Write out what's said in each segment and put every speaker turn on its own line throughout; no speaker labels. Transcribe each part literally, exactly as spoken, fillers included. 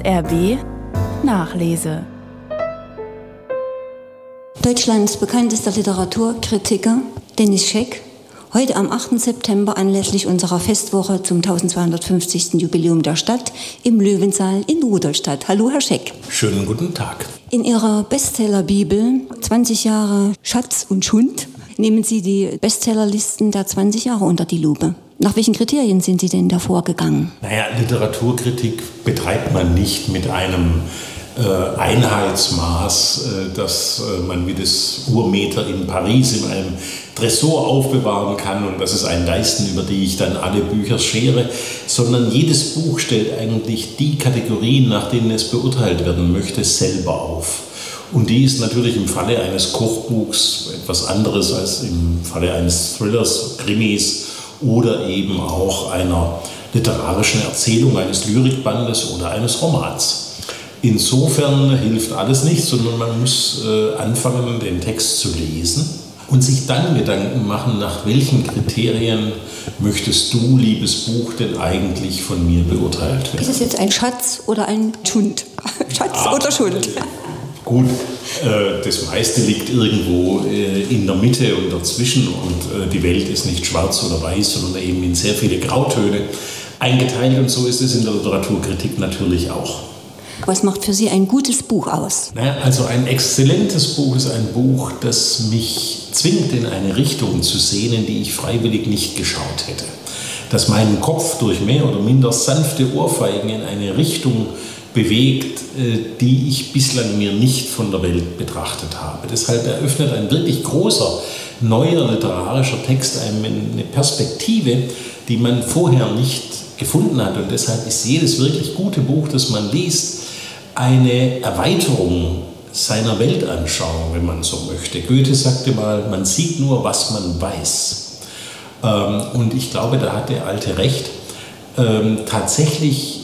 R B Nachlese.
Deutschlands bekanntester Literaturkritiker Dennis Scheck, heute am achten September anlässlich unserer Festwoche zum tausendzweihundertfünfzigsten Jubiläum der Stadt im Löwensaal in Rudolstadt. Hallo, Herr Scheck.
Schönen guten Tag.
In Ihrer Bestsellerbibel zwanzig Jahre Schatz und Schund nehmen Sie die Bestsellerlisten der zwanzig Jahre unter die Lupe. Nach welchen Kriterien sind Sie denn da vorgegangen?
Naja, Literaturkritik betreibt man nicht mit einem äh, Einheitsmaß, äh, das äh, man wie das Urmeter in Paris in einem Tresor aufbewahren kann und das ist ein Leisten, über die ich dann alle Bücher schere, sondern jedes Buch stellt eigentlich die Kategorien, nach denen es beurteilt werden möchte, selber auf. Und die ist natürlich im Falle eines Kochbuchs etwas anderes als im Falle eines Thrillers, Krimis oder eben auch einer literarischen Erzählung, eines Lyrikbandes oder eines Romans. Insofern hilft alles nichts, sondern man muss äh, anfangen, den Text zu lesen und sich dann Gedanken machen, nach welchen Kriterien möchtest du, liebes Buch, denn eigentlich von mir beurteilt werden.
Ist es jetzt ein Schatz oder ein Schund? Schatz ja, oder Schund?
Gut, äh, das meiste liegt irgendwo äh, in der Mitte und dazwischen und äh, die Welt ist nicht schwarz oder weiß, sondern eben in sehr viele Grautöne eingeteilt und so ist es in der Literaturkritik natürlich auch.
Was macht für Sie ein gutes Buch aus?
Naja, also ein exzellentes Buch ist ein Buch, das mich zwingt, in eine Richtung zu sehen, in die ich freiwillig nicht geschaut hätte. Das meinen Kopf durch mehr oder minder sanfte Ohrfeigen in eine Richtung bewegt, die ich bislang mir nicht von der Welt betrachtet habe. Deshalb eröffnet ein wirklich großer, neuer literarischer Text einem eine Perspektive, die man vorher nicht gefunden hat. Und deshalb ist jedes wirklich gute Buch, das man liest, eine Erweiterung seiner Weltanschauung, wenn man so möchte. Goethe sagte mal, man sieht nur, was man weiß. Und ich glaube, da hat der Alte recht. Tatsächlich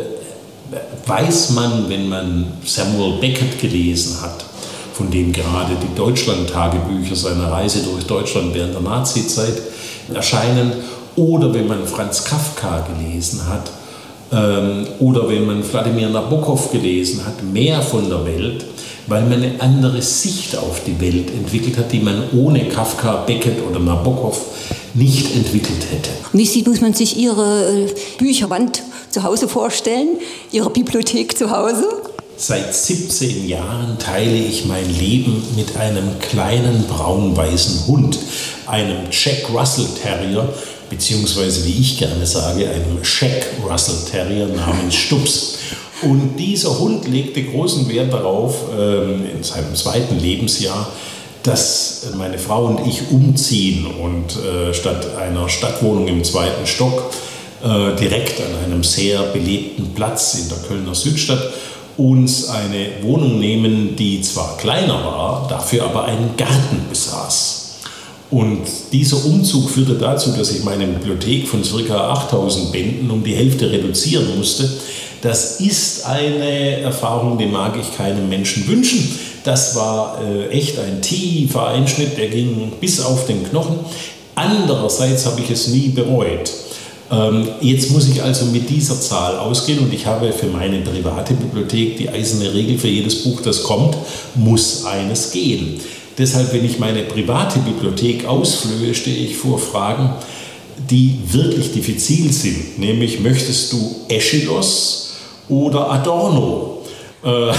weiß man, wenn man Samuel Beckett gelesen hat, von dem gerade die Deutschland-Tagebücher seiner Reise durch Deutschland während der Nazizeit erscheinen, oder wenn man Franz Kafka gelesen hat, ähm, oder wenn man Wladimir Nabokov gelesen hat, mehr von der Welt, weil man eine andere Sicht auf die Welt entwickelt hat, die man ohne Kafka, Beckett oder Nabokov nicht entwickelt hätte.
Wie sieht, muss man sich Ihre äh, Bücherwand zu Hause vorstellen, Ihre Bibliothek zu Hause?
Seit siebzehn Jahren teile ich mein Leben mit einem kleinen braun-weißen Hund, einem Jack Russell Terrier, beziehungsweise wie ich gerne sage, einem Shack Russell Terrier namens Stups. Und dieser Hund legte großen Wert darauf, ähm, in seinem zweiten Lebensjahr, dass meine Frau und ich umziehen und äh, statt einer Stadtwohnung im zweiten Stock äh, direkt an einem sehr belebten Platz in der Kölner Südstadt uns eine Wohnung nehmen, die zwar kleiner war, dafür aber einen Garten besaß. Und dieser Umzug führte dazu, dass ich meine Bibliothek von ca. achttausend Bänden um die Hälfte reduzieren musste. Das ist eine Erfahrung, die mag ich keinem Menschen wünschen. Das war äh, echt ein tiefer Einschnitt, der ging bis auf den Knochen. Andererseits habe ich es nie bereut. Ähm, jetzt muss ich also mit dieser Zahl ausgehen und ich habe für meine private Bibliothek die eiserne Regel, für jedes Buch, das kommt, muss eines gehen. Deshalb, wenn ich meine private Bibliothek ausflöhe, stehe ich vor Fragen, die wirklich diffizil sind. Nämlich, möchtest du Aeschylus oder Adorno? Äh,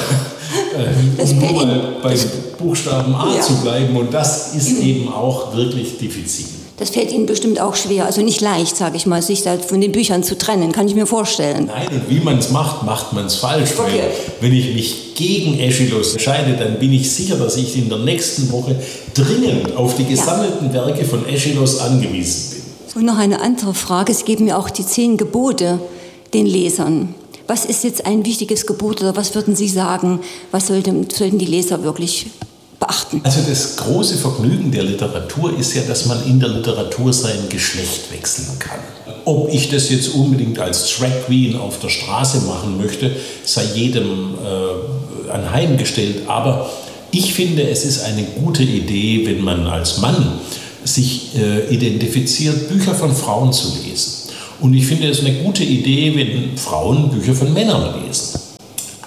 um nur mal bei Buchstaben A ja. zu bleiben. Und das ist mhm. eben auch wirklich diffizil.
Das fällt Ihnen bestimmt auch schwer, also nicht leicht, sage ich mal, sich da von den Büchern zu trennen, kann ich mir vorstellen.
Nein, und wie man es macht, macht man es falsch.
Okay.
Weil wenn ich mich gegen Aeschylus entscheide, dann bin ich sicher, dass ich in der nächsten Woche dringend auf die gesammelten ja. Werke von Aeschylus angewiesen bin.
Und noch eine andere Frage, Sie geben ja auch die zehn Gebote den Lesern. Was ist jetzt ein wichtiges Gebot oder was würden Sie sagen, was sollten, sollten die Leser wirklich beachten?
Also das große Vergnügen der Literatur ist ja, dass man in der Literatur sein Geschlecht wechseln kann. Ob ich das jetzt unbedingt als Drag Queen auf der Straße machen möchte, sei jedem äh, anheimgestellt. Aber ich finde, es ist eine gute Idee, wenn man als Mann sich äh, identifiziert, Bücher von Frauen zu lesen. Und ich finde es eine gute Idee, wenn Frauen Bücher von Männern lesen.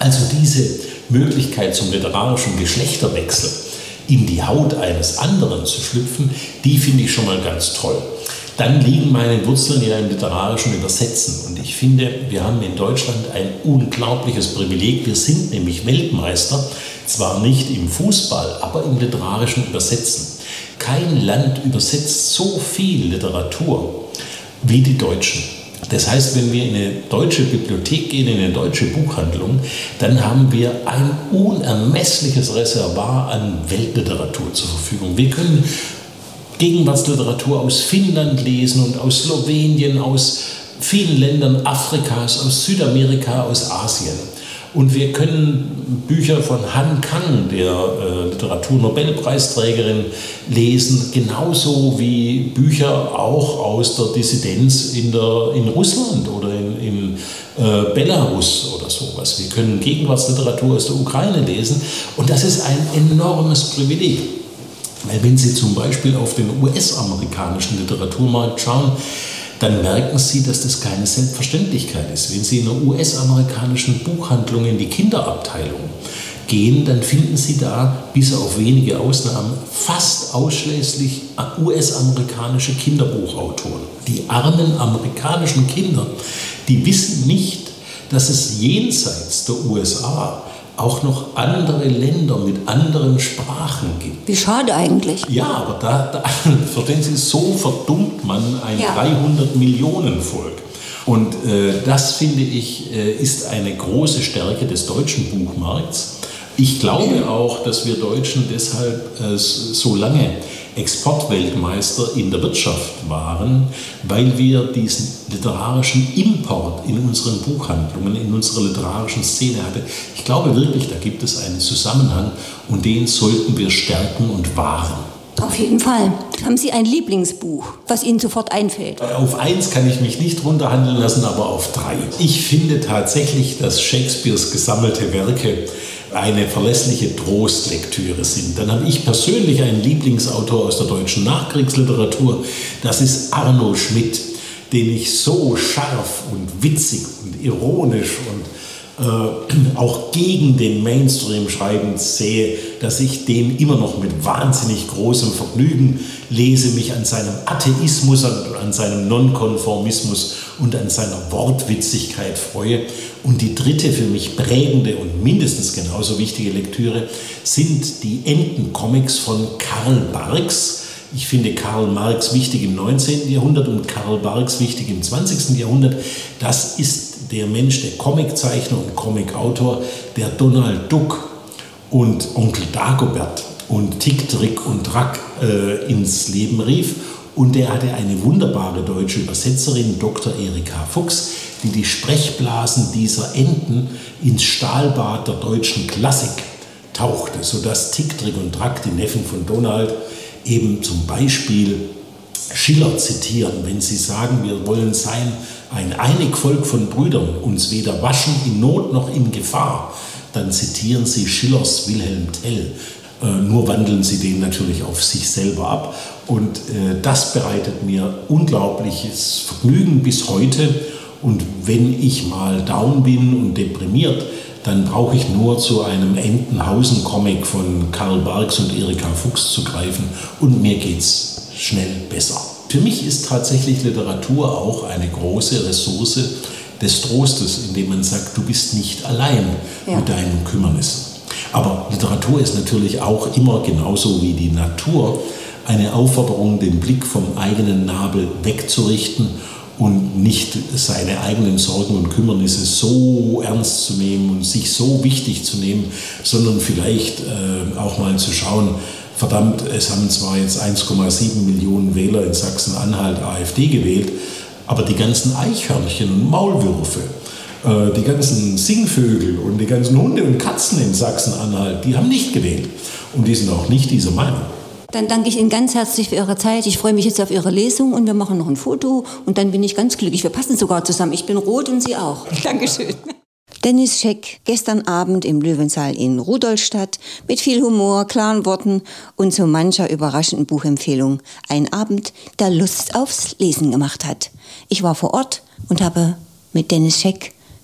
Also diese Möglichkeit zum literarischen Geschlechterwechsel, in die Haut eines anderen zu schlüpfen, die finde ich schon mal ganz toll. Dann liegen meine Wurzeln ja im literarischen Übersetzen. Und ich finde, wir haben in Deutschland ein unglaubliches Privileg. Wir sind nämlich Weltmeister, zwar nicht im Fußball, aber im literarischen Übersetzen. Kein Land übersetzt so viel Literatur wie die Deutschen. Das heißt, wenn wir in eine deutsche Bibliothek gehen, in eine deutsche Buchhandlung, dann haben wir ein unermessliches Reservoir an Weltliteratur zur Verfügung. Wir können Gegenwartsliteratur aus Finnland lesen und aus Slowenien, aus vielen Ländern Afrikas, aus Südamerika, aus Asien. Und wir können Bücher von Han Kang, der äh, Literaturnobelpreisträgerin, lesen, genauso wie Bücher auch aus der Dissidenz in, der, in Russland oder in, in äh, Belarus oder sowas. Wir können Gegenwartsliteratur aus der Ukraine lesen und das ist ein enormes Privileg. Weil wenn Sie zum Beispiel auf den U S-amerikanischen Literaturmarkt schauen, dann merken Sie, dass das keine Selbstverständlichkeit ist. Wenn Sie in einer U S-amerikanischen Buchhandlung in die Kinderabteilung gehen, dann finden Sie da, bis auf wenige Ausnahmen, fast ausschließlich U S-amerikanische Kinderbuchautoren. Die armen amerikanischen Kinder, die wissen nicht, dass es jenseits der U S A auch noch andere Länder mit anderen Sprachen gibt.
Wie schade eigentlich.
Ja, aber da, da verstehen Sie, so verdummt man ein ja. dreihundert Millionen Volk. Und äh, das, finde ich, äh, ist eine große Stärke des deutschen Buchmarkts. Ich glaube auch, dass wir Deutschen deshalb äh, so lange Exportweltmeister in der Wirtschaft waren, weil wir diesen literarischen Import in unseren Buchhandlungen, in unserer literarischen Szene hatten. Ich glaube wirklich, da gibt es einen Zusammenhang und den sollten wir stärken und wahren.
Auf jeden Fall. Haben Sie ein Lieblingsbuch, was Ihnen sofort einfällt?
Auf eins kann ich mich nicht runterhandeln lassen, aber auf drei. Ich finde tatsächlich, dass Shakespeares gesammelte Werke eine verlässliche Trostlektüre sind. Dann habe ich persönlich einen Lieblingsautor aus der deutschen Nachkriegsliteratur. Das ist Arno Schmidt, den ich so scharf und witzig und ironisch und äh, auch gegen den Mainstream schreibend sehe, dass ich den immer noch mit wahnsinnig großem Vergnügen lese, mich an seinem Atheismus, an seinem Nonkonformismus und an seiner Wortwitzigkeit freue. Und die dritte für mich prägende und mindestens genauso wichtige Lektüre sind die Entencomics von Karl Barks. Ich finde Karl Marx wichtig im neunzehnten Jahrhundert und Karl Barks wichtig im zwanzigsten Jahrhundert. Das ist der Mensch, der Comiczeichner und Comicautor, der Donald Duck und Onkel Dagobert und Tick, Trick und Track äh, ins Leben rief. Und der hatte eine wunderbare deutsche Übersetzerin, Doktor Erika Fuchs, die die Sprechblasen dieser Enten ins Stahlbad der deutschen Klassik tauchte, sodass Tick, Trick und Track, die Neffen von Donald, eben zum Beispiel Schiller zitieren, wenn sie sagen, wir wollen sein ein einig Volk von Brüdern, uns weder waschen in Not noch in Gefahr, dann zitieren sie Schillers Wilhelm Tell. Äh, nur wandeln sie den natürlich auf sich selber ab. Und äh, das bereitet mir unglaubliches Vergnügen bis heute. Und wenn ich mal down bin und deprimiert, dann brauche ich nur zu einem Entenhausen-Comic von Karl Barks und Erika Fuchs zu greifen und mir geht's schnell besser. Für mich ist tatsächlich Literatur auch eine große Ressource des Trostes, indem man sagt, du bist nicht allein ja. mit deinen Kümmernissen. Aber Literatur ist natürlich auch immer genauso wie die Natur eine Aufforderung, den Blick vom eigenen Nabel wegzurichten und nicht seine eigenen Sorgen und Kümmernisse so ernst zu nehmen und sich so wichtig zu nehmen, sondern vielleicht äh, auch mal zu schauen, verdammt, es haben zwar jetzt eins Komma sieben Millionen Wähler in Sachsen-Anhalt AfD gewählt, aber die ganzen Eichhörnchen und Maulwürfe, äh, die ganzen Singvögel und die ganzen Hunde und Katzen in Sachsen-Anhalt, die haben nicht gewählt und die sind auch nicht dieser Meinung.
Dann danke ich Ihnen ganz herzlich für Ihre Zeit. Ich freue mich jetzt auf Ihre Lesung und wir machen noch ein Foto und dann bin ich ganz glücklich. Wir passen sogar zusammen. Ich bin rot und Sie auch. Dankeschön. Dennis Scheck, gestern Abend im Löwensaal in Rudolstadt mit viel Humor, klaren Worten und so mancher überraschenden Buchempfehlung. Ein Abend, der Lust aufs Lesen gemacht hat. Ich war vor Ort und habe mit Dennis Scheck gesprochen.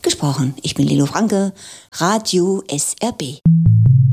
gesprochen. Ich bin Lilo Franke, Radio S R B.